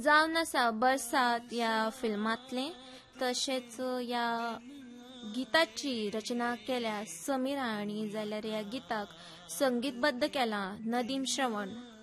जावन आसा बरसात या फिल्मांतले, तशेंच ह्या गिताची रचना केल्या समीर हांणी, जाल्यार ह्या गिताक संगीतबद्ध केला नदीम श्रवण